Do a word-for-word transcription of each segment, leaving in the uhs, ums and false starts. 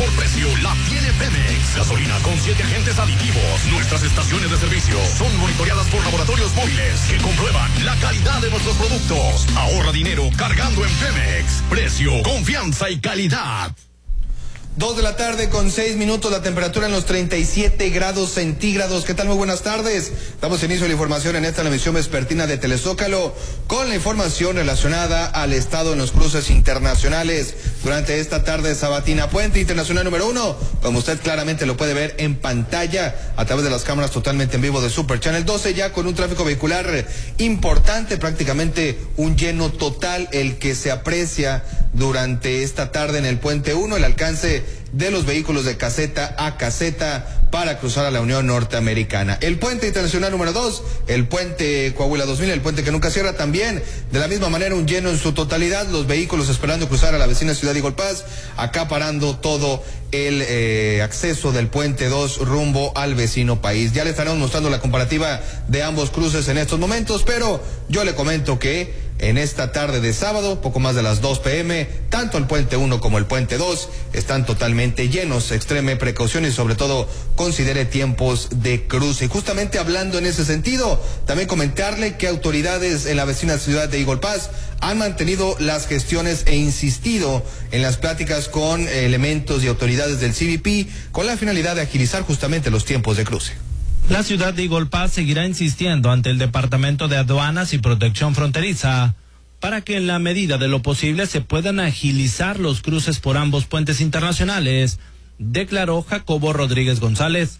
mejor precio la tiene Pemex. Gasolina con siete agentes aditivos. Nuestras estaciones de servicio son monitoreadas por laboratorios móviles que comprueban la calidad de nuestros productos. Ahorra dinero cargando en Pemex. Precio, confianza y calidad. Dos de la tarde con seis minutos, la temperatura en los treinta y siete grados centígrados. ¿Qué tal? Muy buenas tardes. Damos inicio a la información en esta la emisión vespertina de Telezócalo con la información relacionada al estado en los cruces internacionales durante esta tarde sabatina. Puente Internacional número uno, como usted claramente lo puede ver en pantalla a través de las cámaras totalmente en vivo de Super Channel doce, ya con un tráfico vehicular importante, prácticamente un lleno total el que se aprecia durante esta tarde en el Puente uno, el alcance de los vehículos de caseta a caseta para cruzar a la Unión Norteamericana. El Puente Internacional número dos, el Puente Coahuila dos mil, el puente que nunca cierra, también de la misma manera un lleno en su totalidad, los vehículos esperando cruzar a la vecina ciudad de Eagle Pass, acaparando todo el eh, acceso del Puente dos rumbo al vecino país. Ya le estaremos mostrando la comparativa de ambos cruces en estos momentos, pero yo le comento que en esta tarde de sábado, poco más de las dos pe eme, tanto el Puente uno como el Puente dos están totalmente llenos. Extreme precaución y sobre todo considere tiempos de cruce. Y justamente hablando en ese sentido, también comentarle que autoridades en la vecina ciudad de Eagle Pass han mantenido las gestiones e insistido en las pláticas con elementos y autoridades del C B P con la finalidad de agilizar justamente los tiempos de cruce. La ciudad de Eagle Pass seguirá insistiendo ante el Departamento de Aduanas y Protección Fronteriza para que en la medida de lo posible se puedan agilizar los cruces por ambos puentes internacionales, declaró Jacobo Rodríguez González.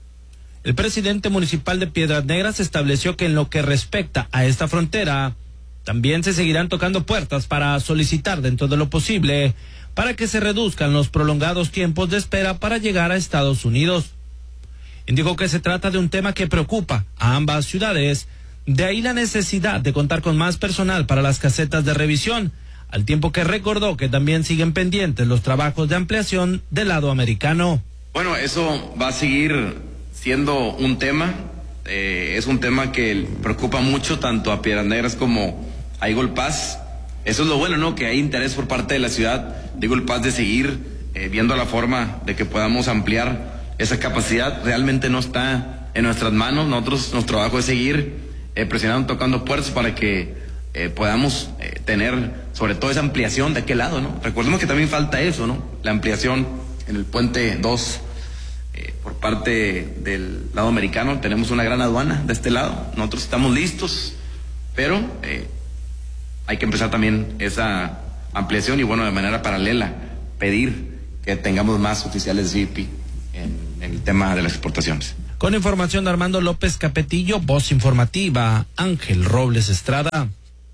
El presidente municipal de Piedras Negras estableció que en lo que respecta a esta frontera, también se seguirán tocando puertas para solicitar dentro de lo posible para que se reduzcan los prolongados tiempos de espera para llegar a Estados Unidos. Indicó que se trata de un tema que preocupa a ambas ciudades, de ahí la necesidad de contar con más personal para las casetas de revisión, al tiempo que recordó que también siguen pendientes los trabajos de ampliación del lado americano. Bueno, eso va a seguir siendo un tema, eh, es un tema que preocupa mucho tanto a Piedras Negras como a Eagle Pass. Eso es lo bueno, ¿no? Que hay interés por parte de la ciudad de Eagle Pass de seguir eh, viendo la forma de que podamos ampliar esa capacidad. Realmente no está en nuestras manos. Nosotros, nuestro trabajo es seguir eh, presionando, tocando puertas para que eh, podamos eh, tener sobre todo esa ampliación de aquel lado, ¿no? Recordemos que también falta eso, ¿no? La ampliación en el Puente dos eh, por parte del lado americano. Tenemos una gran aduana de este lado. Nosotros estamos listos, pero eh, hay que empezar también esa ampliación y, bueno, de manera paralela pedir que tengamos más oficiales de C B P en el tema de las exportaciones. Con información de Armando López Capetillo, voz informativa, Ángel Robles Estrada.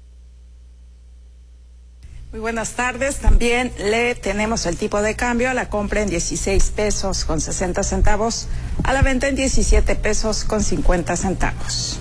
Muy buenas tardes. También le tenemos el tipo de cambio: a la compra en dieciséis pesos con sesenta centavos, a la venta en diecisiete pesos con cincuenta centavos.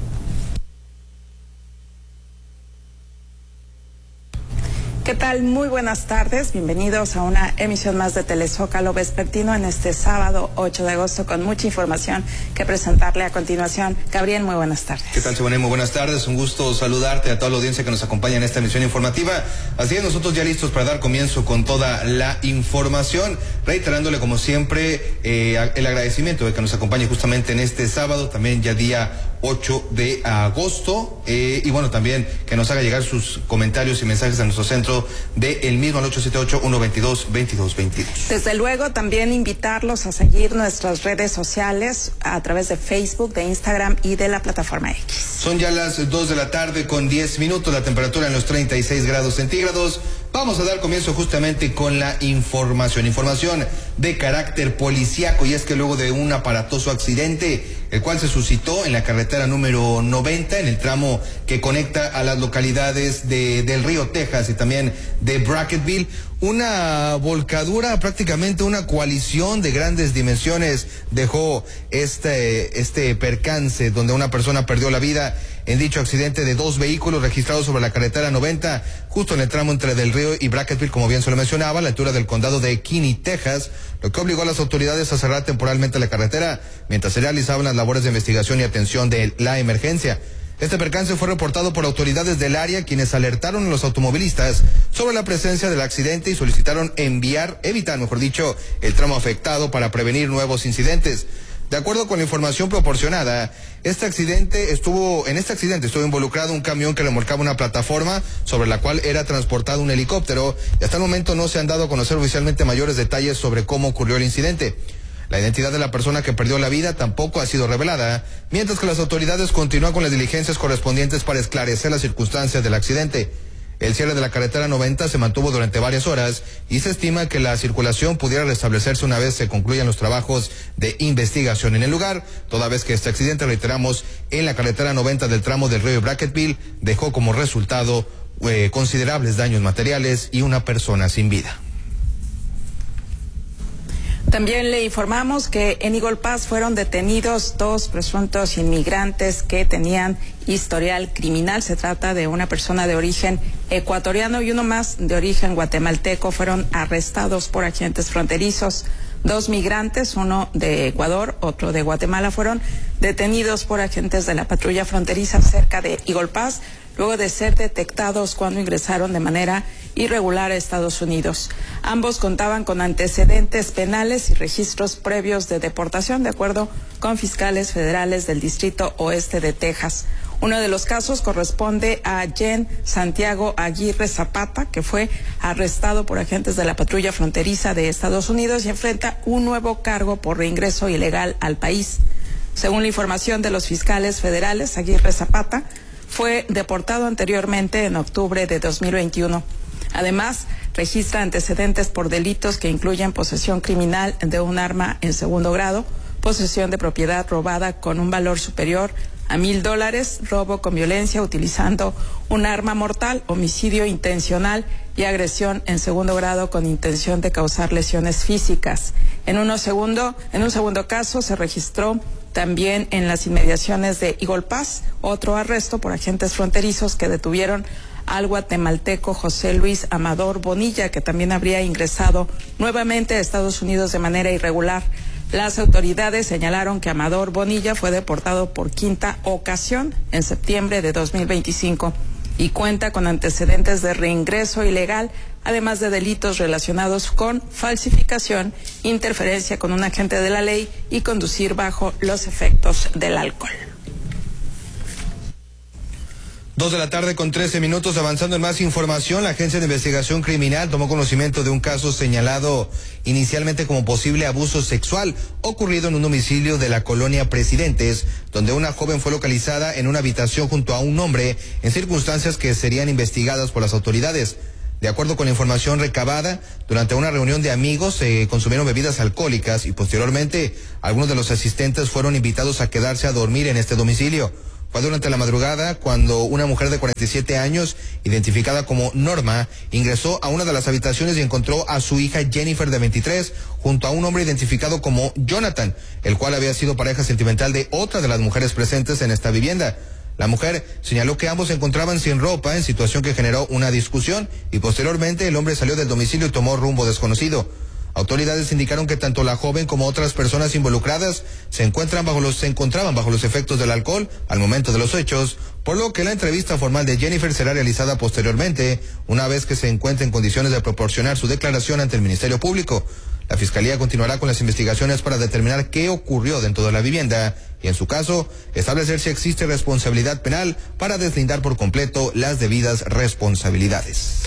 ¿Qué tal? Muy buenas tardes. Bienvenidos a una emisión más de Telezócalo vespertino en este sábado ocho de agosto con mucha información que presentarle a continuación. Gabriel, muy buenas tardes. ¿Qué tal, Siboney? Muy buenas tardes. Un gusto saludarte a toda la audiencia que nos acompaña en esta emisión informativa. Así es, nosotros ya listos para dar comienzo con toda la información, reiterándole como siempre eh, el agradecimiento de que nos acompañe justamente en este sábado, también ya día ocho de agosto, eh, y bueno, también que nos haga llegar sus comentarios y mensajes a nuestro centro de el mismo al ocho siete ocho, uno dos dos, dos dos dos dos. Desde luego también invitarlos a seguir nuestras redes sociales a través de Facebook, de Instagram y de la plataforma X. Son ya las dos de la tarde con diez minutos, la temperatura en los treinta y seis grados centígrados. Vamos a dar comienzo justamente con la información, información de carácter policíaco, y es que luego de un aparatoso accidente, el cual se suscitó en la carretera número noventa, en el tramo que conecta a las localidades de Del Río, Texas, y también de Brackettville, una volcadura, prácticamente una coalición de grandes dimensiones dejó este, este percance, donde una persona perdió la vida en dicho accidente de dos vehículos registrados sobre la carretera noventa, justo en el tramo entre Del Río y Brackettville, como bien se lo mencionaba, a la altura del condado de Kinney, Texas, lo que obligó a las autoridades a cerrar temporalmente la carretera mientras se realizaban las labores de investigación y atención de la emergencia. Este percance fue reportado por autoridades del área, quienes alertaron a los automovilistas sobre la presencia del accidente y solicitaron enviar, evitar, mejor dicho, el tramo afectado para prevenir nuevos incidentes. De acuerdo con la información proporcionada, este accidente estuvo, en este accidente estuvo involucrado un camión que remolcaba una plataforma sobre la cual era transportado un helicóptero, y hasta el momento no se han dado a conocer oficialmente mayores detalles sobre cómo ocurrió el incidente. La identidad de la persona que perdió la vida tampoco ha sido revelada, mientras que las autoridades continúan con las diligencias correspondientes para esclarecer las circunstancias del accidente. El cierre de la carretera noventa se mantuvo durante varias horas y se estima que la circulación pudiera restablecerse una vez se concluyan los trabajos de investigación en el lugar, toda vez que este accidente, reiteramos, en la carretera noventa del tramo del río Brackettville dejó como resultado eh, considerables daños materiales y una persona sin vida. También le informamos que en Eagle Pass fueron detenidos dos presuntos inmigrantes que tenían historial criminal. Se trata de una persona de origen ecuatoriano y uno más de origen guatemalteco. Fueron arrestados por agentes fronterizos. Dos migrantes, uno de Ecuador, otro de Guatemala, fueron detenidos por agentes de la patrulla fronteriza cerca de Eagle Pass, luego de ser detectados cuando ingresaron de manera irregular a Estados Unidos. Ambos contaban con antecedentes penales y registros previos de deportación, de acuerdo con fiscales federales del Distrito Oeste de Texas. Uno de los casos corresponde a Jen Santiago Aguirre Zapata, que fue arrestado por agentes de la patrulla fronteriza de Estados Unidos y enfrenta un nuevo cargo por reingreso ilegal al país. Según la información de los fiscales federales, Aguirre Zapata fue deportado anteriormente en octubre de dos mil veintiuno. Además, registra antecedentes por delitos que incluyen posesión criminal de un arma en segundo grado, posesión de propiedad robada con un valor superior a mil dólares, robo con violencia utilizando un arma mortal, homicidio intencional y agresión en segundo grado con intención de causar lesiones físicas. En, uno segundo, en un segundo caso se registró también en las inmediaciones de Eagle Pass otro arresto por agentes fronterizos que detuvieron al guatemalteco José Luis Amador Bonilla, que también habría ingresado nuevamente a Estados Unidos de manera irregular. Las autoridades señalaron que Amador Bonilla fue deportado por quinta ocasión en septiembre de dos mil veinticinco y cuenta con antecedentes de reingreso ilegal, además de delitos relacionados con falsificación, interferencia con un agente de la ley y conducir bajo los efectos del alcohol. Dos de la tarde con trece minutos, avanzando en más información, la Agencia de Investigación Criminal tomó conocimiento de un caso señalado inicialmente como posible abuso sexual ocurrido en un domicilio de la colonia Presidentes, donde una joven fue localizada en una habitación junto a un hombre en circunstancias que serían investigadas por las autoridades. De acuerdo con la información recabada, durante una reunión de amigos se consumieron bebidas alcohólicas y posteriormente algunos de los asistentes fueron invitados a quedarse a dormir en este domicilio. Fue durante la madrugada cuando una mujer de cuarenta y siete años, identificada como Norma, ingresó a una de las habitaciones y encontró a su hija Jennifer de veintitrés junto a un hombre identificado como Jonathan, el cual había sido pareja sentimental de otra de las mujeres presentes en esta vivienda. La mujer señaló que ambos se encontraban sin ropa, en situación que generó una discusión, y posteriormente el hombre salió del domicilio y tomó rumbo desconocido. Autoridades indicaron que tanto la joven como otras personas involucradas se encuentran bajo los, se encontraban bajo los efectos del alcohol al momento de los hechos, por lo que la entrevista formal de Jennifer será realizada posteriormente, una vez que se encuentre en condiciones de proporcionar su declaración ante el Ministerio Público. La Fiscalía continuará con las investigaciones para determinar qué ocurrió dentro de la vivienda y, en su caso, establecer si existe responsabilidad penal para deslindar por completo las debidas responsabilidades.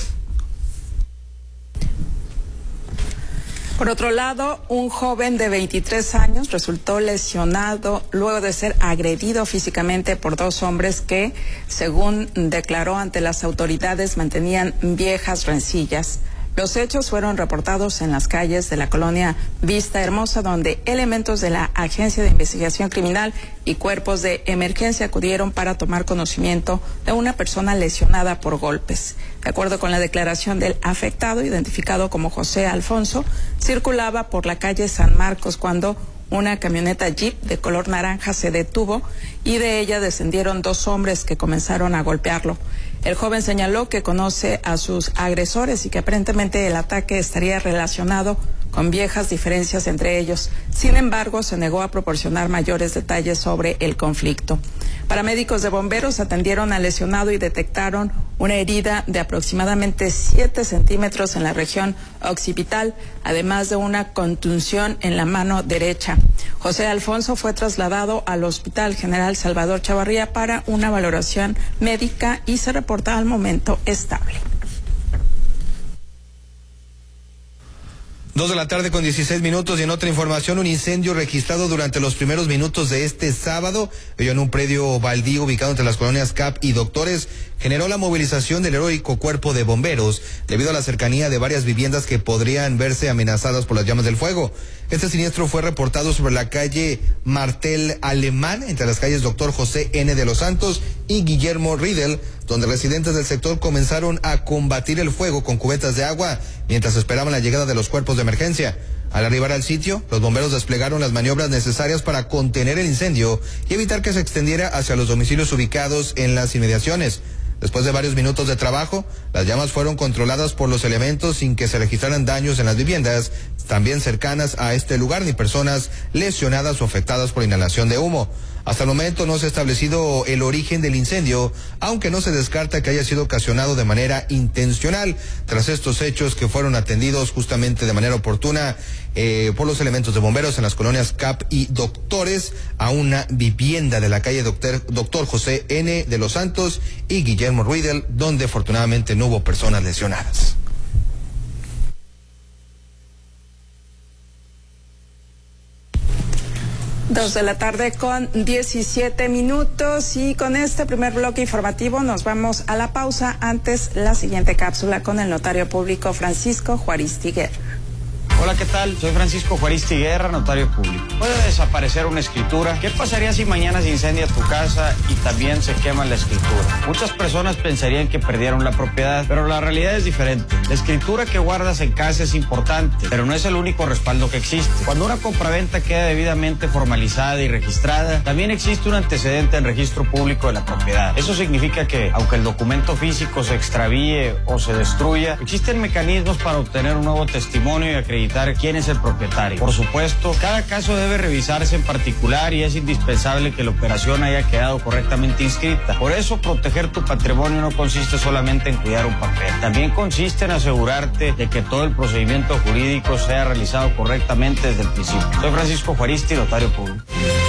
Por otro lado, un joven de veintitrés años resultó lesionado luego de ser agredido físicamente por dos hombres que, según declaró ante las autoridades, mantenían viejas rencillas. Los hechos fueron reportados en las calles de la colonia Vista Hermosa, donde elementos de la Agencia de Investigación Criminal y cuerpos de emergencia acudieron para tomar conocimiento de una persona lesionada por golpes. De acuerdo con la declaración del afectado, identificado como José Alfonso, circulaba por la calle San Marcos cuando una camioneta Jeep de color naranja se detuvo y de ella descendieron dos hombres que comenzaron a golpearlo. El joven señaló que conoce a sus agresores y que aparentemente el ataque estaría relacionado con viejas diferencias entre ellos. Sin embargo, se negó a proporcionar mayores detalles sobre el conflicto. Paramédicos de bomberos atendieron al lesionado y detectaron una herida de aproximadamente siete centímetros en la región occipital, además de una contusión en la mano derecha. José Alfonso fue trasladado al Hospital General Salvador Chavarría para una valoración médica y se reporta al momento estable. Dos de la tarde con dieciséis minutos y en otra información, un incendio registrado durante los primeros minutos de este sábado, ello en un predio baldío ubicado entre las colonias Cap y Doctores, generó la movilización del heroico cuerpo de bomberos debido a la cercanía de varias viviendas que podrían verse amenazadas por las llamas del fuego. Este siniestro fue reportado sobre la calle Martel Alemán, entre las calles Doctor José N. de los Santos y Guillermo Riedel, donde residentes del sector comenzaron a combatir el fuego con cubetas de agua mientras esperaban la llegada de los cuerpos de emergencia. Al arribar al sitio, los bomberos desplegaron las maniobras necesarias para contener el incendio y evitar que se extendiera hacia los domicilios ubicados en las inmediaciones. Después de varios minutos de trabajo, las llamas fueron controladas por los elementos sin que se registraran daños en las viviendas también cercanas a este lugar ni personas lesionadas o afectadas por inhalación de humo. Hasta el momento no se ha establecido el origen del incendio, aunque no se descarta que haya sido ocasionado de manera intencional tras estos hechos que fueron atendidos justamente de manera oportuna eh, por los elementos de bomberos en las colonias Cap y Doctores a una vivienda de la calle Doctor, Doctor José N. de los Santos y Guillermo Riedel, donde afortunadamente no hubo personas lesionadas. Dos de la tarde con diecisiete minutos y con este primer bloque informativo nos vamos a la pausa. Antes, la siguiente cápsula con el notario público Francisco Juaristi Guerra. Hola, ¿qué tal? Soy Francisco Juaristi Guerra, notario público. ¿Puede desaparecer una escritura? ¿Qué pasaría si mañana se incendia tu casa y también se quema la escritura? Muchas personas pensarían que perdieron la propiedad, pero la realidad es diferente. La escritura que guardas en casa es importante, pero no es el único respaldo que existe. Cuando una compraventa queda debidamente formalizada y registrada, también existe un antecedente en registro público de la propiedad. Eso significa que, aunque el documento físico se extravíe o se destruya, existen mecanismos para obtener un nuevo testimonio y acreditar quién es el propietario. Por supuesto, cada caso debe revisarse en particular y es indispensable que la operación haya quedado correctamente inscrita. Por eso, proteger tu patrimonio no consiste solamente en cuidar un papel. También consiste en asegurarte de que todo el procedimiento jurídico sea realizado correctamente desde el principio. Soy Francisco Juaristi, notario público.